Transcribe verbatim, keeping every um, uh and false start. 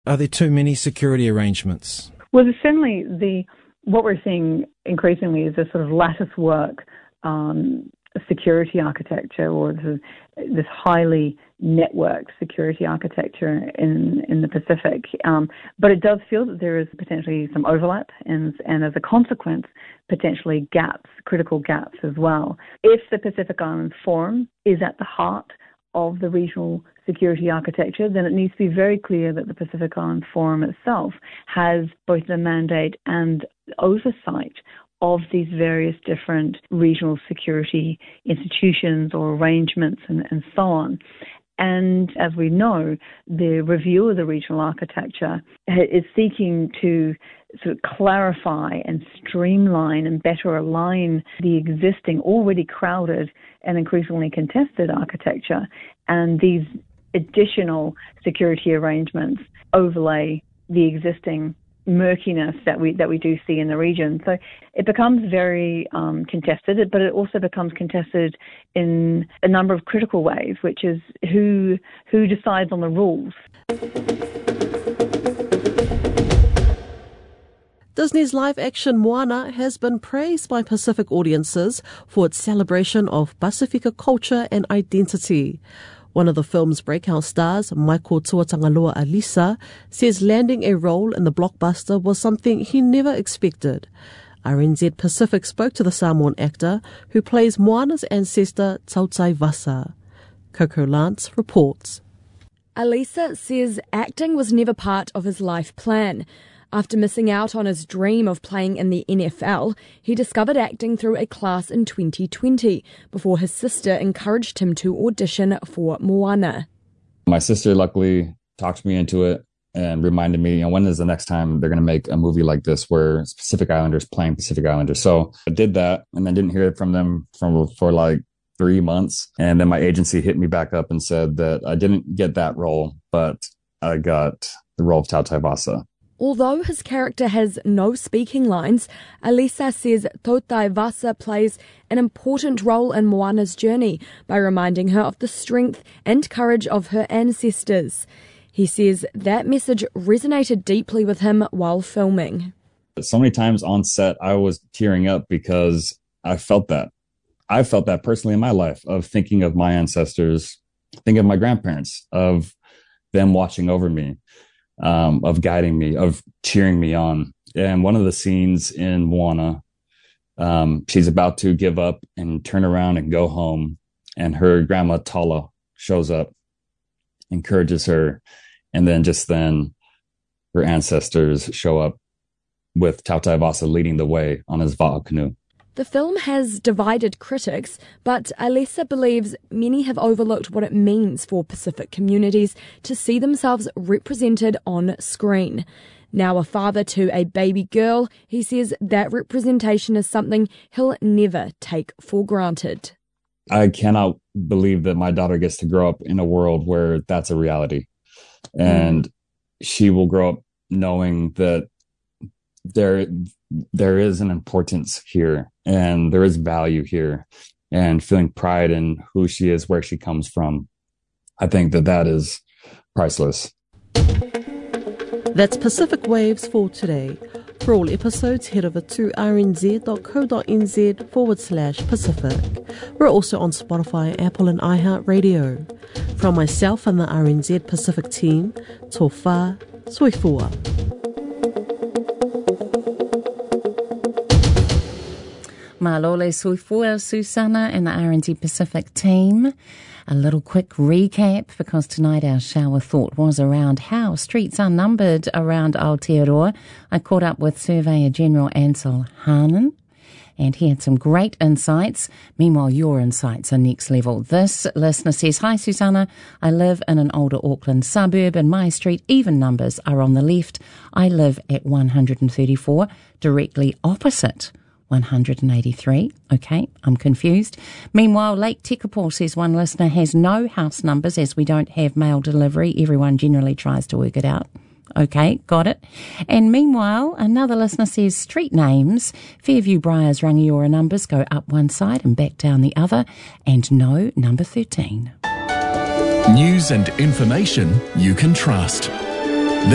Are there too many security arrangements? Well, there's certainly the what we're seeing increasingly is this sort of lattice work um, security architecture, or this, this highly networked security architecture in in the Pacific. Um, but it does feel that there is potentially some overlap, and and as a consequence, potentially gaps, critical gaps as well. If the Pacific Islands Forum is at the heart of the regional security architecture, then it needs to be very clear that the Pacific Island Forum itself has both the mandate and oversight of these various different regional security institutions or arrangements and, and so on. And as we know, the review of the regional architecture is seeking to sort of clarify and streamline and better align the existing, already crowded and increasingly contested architecture, and these additional security arrangements overlay the existing murkiness that we that we do see in the region. So it becomes very um, contested, but it also becomes contested in a number of critical ways, which is who who decides on the rules. Disney's live-action Moana has been praised by Pacific audiences for its celebration of Pasifika culture and identity. One of the film's breakout stars, Michael Tuatangaloa Alisa, says landing a role in the blockbuster was something he never expected. R N Z Pacific spoke to the Samoan actor who plays Moana's ancestor Tautai Vasa. Coco Lance reports. Alisa says acting was never part of his life plan. After missing out on his dream of playing in the N F L, he discovered acting through a class in twenty twenty before his sister encouraged him to audition for Moana. My sister luckily talked me into it and reminded me, you know, when is the next time they're going to make a movie like this where Pacific Islanders playing Pacific Islanders? So I did that and then didn't hear from them from, for like three months. And then my agency hit me back up and said that I didn't get that role, but I got the role of Tautai Vasa. Although his character has no speaking lines, Alisa says Tautai Vasa plays an important role in Moana's journey by reminding her of the strength and courage of her ancestors. He says that message resonated deeply with him while filming. So many times on set, I was tearing up because I felt that. I felt that personally in my life, of thinking of my ancestors, thinking of my grandparents, of them watching over me. Um, of guiding me, of cheering me on. And one of the scenes in Moana, um, she's about to give up and turn around and go home. And her grandma Tala shows up, encourages her. And then just then her ancestors show up with Tautai Vasa leading the way on his va'a canoe. The film has divided critics, but Alisa believes many have overlooked what it means for Pacific communities to see themselves represented on screen. Now a father to a baby girl, he says that representation is something he'll never take for granted. I cannot believe that my daughter gets to grow up in a world where that's a reality. And mm. she will grow up knowing that there there is an importance here and there is value here, and feeling pride in who she is, where she comes from. I think that that is priceless. That's Pacific Waves for today. For all episodes, head over to rnz.co.nz forward slash Pacific. We're also on Spotify, Apple and iHeartRadio. From myself and the R N Z Pacific team, tō whā, soifua. Malole soifua, Susana and the R N Z Pacific team. A little quick recap, because tonight our shower thought was around how streets are numbered around Aotearoa. I caught up with Surveyor General Ansel Haanen, and he had some great insights. Meanwhile, your insights are next level. This listener says, "Hi Susanna, I live in an older Auckland suburb and my street even numbers are on the left. I live at one hundred thirty-four, directly opposite one hundred eighty-three. Okay, I'm confused. Meanwhile, Lake Tekapo says one listener has no house numbers as we don't have mail delivery. Everyone generally tries to work it out. Okay, got it. And meanwhile, another listener says street names. Fairview Briars Rangiora numbers go up one side and back down the other. And no number thirteen. News and information you can trust.